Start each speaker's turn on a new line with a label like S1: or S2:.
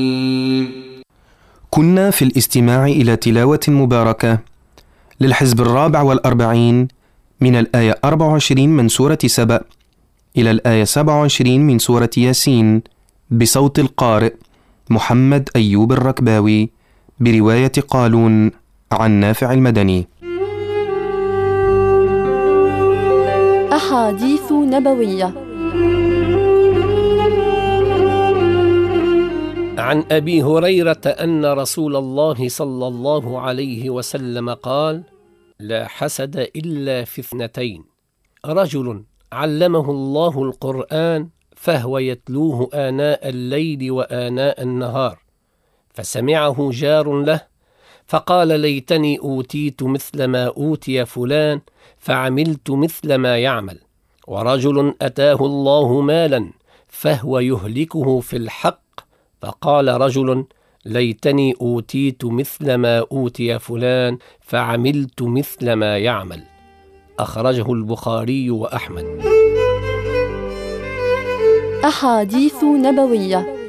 S1: كنا في الاستماع إلى تلاوة مباركة للحزب 44 من الآية 24 من سورة سبأ إلى الآية 27 من سورة ياسين بصوت القارئ محمد أيوب الركباوي برواية قالون عن نافع المدني.
S2: أحاديث نبوية.
S3: عن أبي هريرة أن رسول الله صلى الله عليه وسلم قال: لا حسد إلا في اثنتين، رجل علمه الله القرآن فهو يتلوه آناء الليل وآناء النهار، فسمعه جار له فقال: ليتني أوتيت مثل ما أوتي فلان فعملت مثل ما يعمل. ورجل أتاه الله مالا فهو يهلكه في الحق، فقال رجل: ليتني أوتيت مثل ما أوتي فلان فعملت مثل ما يعمل. أخرجه البخاري وأحمد.
S2: أحاديث نبوية.